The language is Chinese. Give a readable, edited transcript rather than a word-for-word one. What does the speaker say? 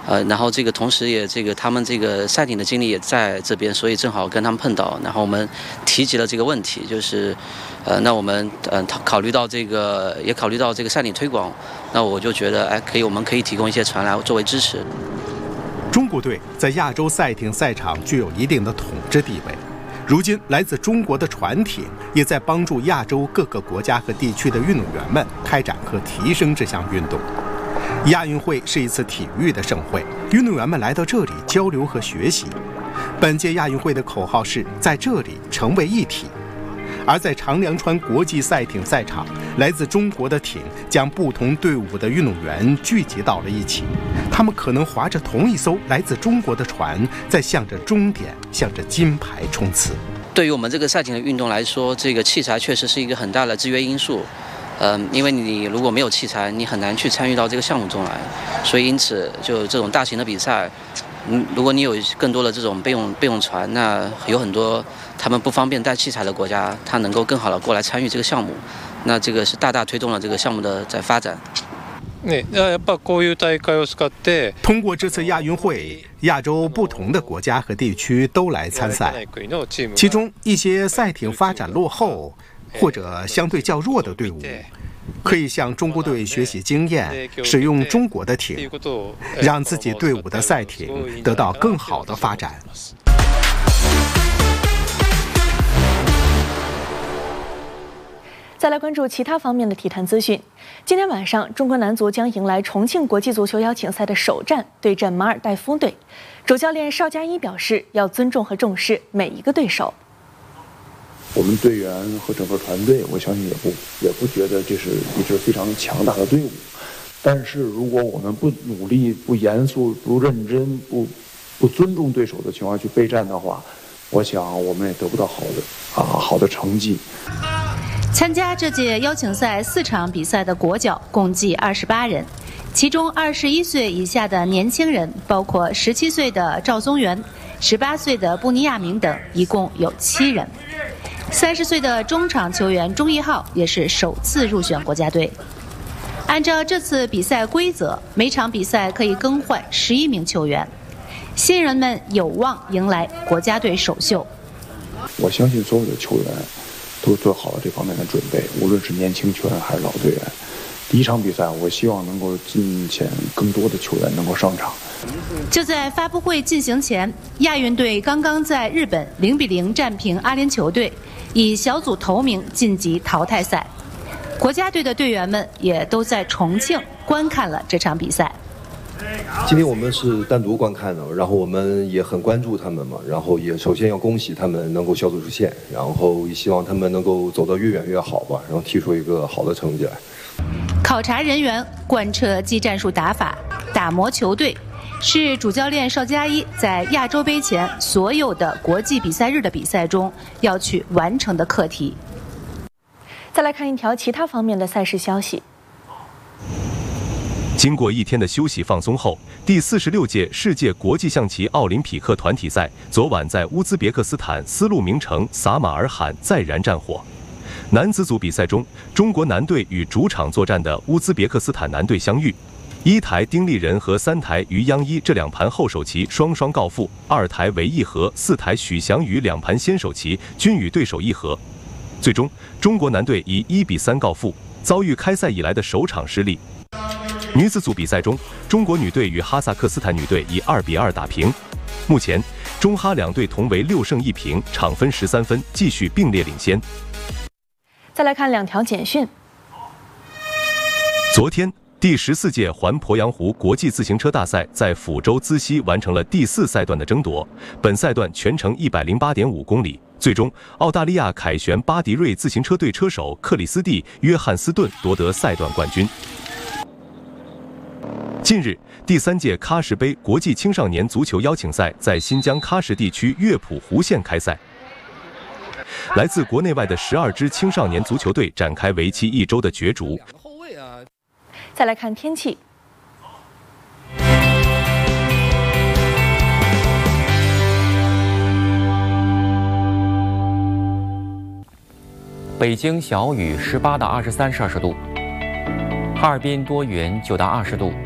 然后这个同时也他们这个赛艇的经理也在这边，所以正好跟他们碰到，然后我们提及了这个问题，就是那我们考虑到这个赛艇推广，那我就觉得我们可以提供一些船来作为支持。 中国队在亚洲赛艇赛场具有一定的统治地位，如今来自中国的船艇也在帮助亚洲各个国家和地区的运动员们开展和提升这项运动。亚运会是一次体育的盛会，运动员们来到这里交流和学习。本届亚运会的口号是在这里成为一体。而在长良川国际赛艇赛场，来自中国的艇将不同队伍的运动员聚集到了一起，他们可能划着同一艘来自中国的船，在向着终点，向着金牌冲刺。 对于我们这个赛艇的运动来说，这个器材确实是一个很大的制约因素。因为你如果没有器材，你很难去参与到这个项目中来，所以因此就这种大型的比赛，如果你有更多的这种备用船，那有很多他们不方便带器材的国家，他能够更好的过来参与这个项目，那这个是大大推动了这个项目的在发展。 通过这次亚运会，亚洲不同的国家和地区都来参赛，其中一些赛艇发展落后或者相对较弱的队伍，可以向中国队学习经验，使用中国的艇，让自己队伍的赛艇得到更好的发展。 再来关注其他方面的体坛资讯。今天晚上，中国男足将迎来重庆国际足球邀请赛的首战，对阵马尔代夫队。主教练邵佳一表示，要尊重和重视每一个对手。 我们队员和整个团队，我相信也不觉得这是一支非常强大的队伍。但是如果我们不努力、不严肃、不认真、不尊重对手的情况去备战的话，我想我们也得不到好的成绩。 参加这届邀请赛4场比赛的国脚共计28人，其中21岁以下的年轻人包括17岁的赵宗元、18岁的布尼亚明等，一共有7人。30岁的中场球员钟义浩也是首次入选国家队。按照这次比赛规则，每场比赛可以更换11名球员，新人们有望迎来国家队首秀。 我相信所有的球员都做好了这方面的准备，无论是年轻球员还是老队员。第一场比赛，我希望能够尽显更多的球员能够上场。 就在发布会进行前，亚运队刚刚在日本0-0战平阿联酋队，以小组头名晋级淘汰赛。国家队的队员们也都在重庆观看了这场比赛。 今天我们是单独观看的，然后我们也很关注他们嘛，然后也首先要恭喜他们能够小组出线，然后也希望他们能够走得越远越好吧，然后踢出一个好的成绩来。 考察人员贯彻技战术打法，打磨球队，是主教练邵佳一在亚洲杯前所有的国际比赛日的比赛中要去完成的课题。 再来看一条其他方面的赛事消息。 经过一天的休息放松后，第46届世界国际象棋奥林匹克团体赛昨晚在乌兹别克斯坦丝路名城撒马尔罕再燃战火。男子组比赛中，中国男队与主场作战的乌兹别克斯坦男队相遇，1台丁立人和3台于央一这2盘后手棋双双告负，2台韦义和4台许翔宇2盘先手棋均与对手议和。最终，中国男队以1-3告负，遭遇开赛以来的首场失利。女子组比赛中，中国女队与哈萨克斯坦女队以2-2打平。目前，中哈两队同为6胜1平，场分13分，继续并列领先。 再来看2条简讯。 昨天，第14届环鄱阳湖国际自行车大赛在抚州资溪完成了第4赛段的争夺，本赛段全程108.5公里。最终，澳大利亚凯旋巴迪瑞自行车队车手克里斯蒂·约翰斯顿夺得赛段冠军。近日，第3届喀什杯国际青少年足球邀请赛在新疆喀什地区月浦湖县开赛。来自国内外的12支青少年足球队展开为期1周的角逐。 再来看天气。 北京小雨18到23摄氏度，哈尔滨多云9到20度，